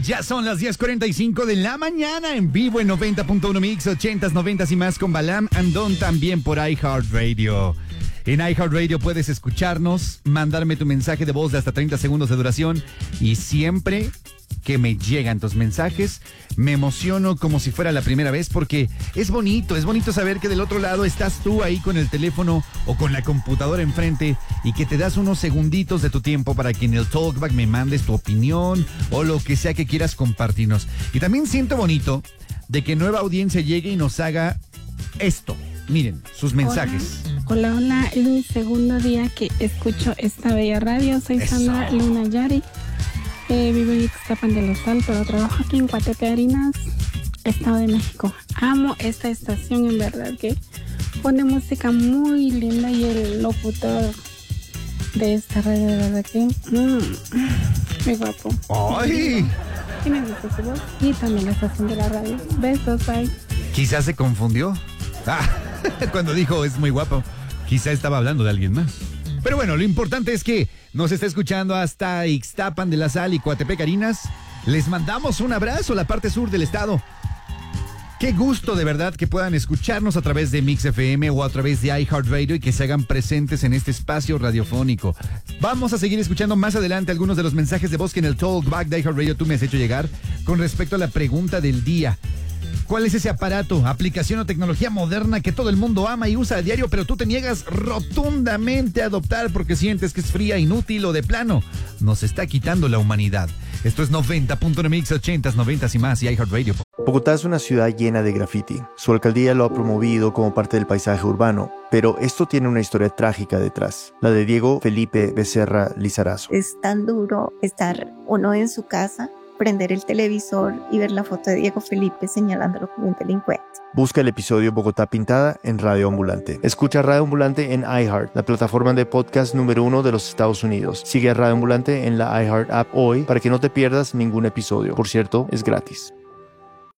Ya son las 10:45 de la mañana en vivo en 90.1 Mix, 80s, 90s y más con Balam Andón, también por iHeartRadio. En iHeartRadio puedes escucharnos, mandarme tu mensaje de voz de hasta 30 segundos de duración y siempre que me llegan tus mensajes me emociono como si fuera la primera vez porque es bonito saber que del otro lado estás tú ahí con el teléfono o con la computadora enfrente y que te das unos segunditos de tu tiempo para que en el talkback me mandes tu opinión o lo que sea que quieras compartirnos. Y también siento bonito de que nueva audiencia llegue y nos haga esto. Miren, sus mensajes. Hola, es mi segundo día que escucho esta bella radio. Soy Sandra Luna Yari. Vivo en Ixtapan de la Sal, pero trabajo aquí en Coatepe Harinas, Estado de México. Amo esta estación, en verdad, que pone música muy linda y el locutor de esta radio, de verdad que muy guapo. ¡Ay! Y me gusta su voz y también la estación de la radio. Besos, bye. Quizás se confundió. Cuando dijo es muy guapo, quizá estaba hablando de alguien más. Pero bueno, lo importante es que nos está escuchando hasta Ixtapan de la Sal y Coatepec Harinas. Les mandamos un abrazo a la parte sur del estado. Qué gusto de verdad que puedan escucharnos a través de Mix FM o a través de iHeartRadio y que se hagan presentes en este espacio radiofónico. Vamos a seguir escuchando más adelante algunos de los mensajes de voz que en el Talkback de iHeartRadio tú me has hecho llegar con respecto a la pregunta del día. ¿Cuál es ese aparato, aplicación o tecnología moderna que todo el mundo ama y usa a diario, pero tú te niegas rotundamente a adoptar porque sientes que es fría, inútil o de plano nos está quitando la humanidad? Esto es 90.1 Mix, 80s, 90s y más y iHeartRadio. Bogotá es una ciudad llena de graffiti. Su alcaldía lo ha promovido como parte del paisaje urbano, pero esto tiene una historia trágica detrás, la de Diego Felipe Becerra Lizarazo. Es tan duro estar uno en su casa, prender el televisor y ver la foto de Diego Felipe señalándolo como un delincuente. Busca el episodio Bogotá Pintada en Radio Ambulante. Escucha Radio Ambulante en iHeart, la plataforma de podcast número 1 de los Estados Unidos. Sigue a Radio Ambulante en la iHeart app hoy para que no te pierdas ningún episodio. Por cierto, es gratis.